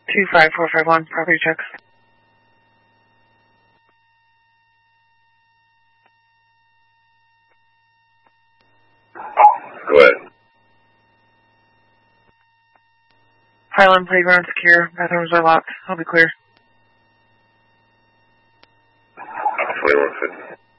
25451, property checks. Go ahead. Pylon playground secure. Bathrooms are locked. I'll be clear. 2150.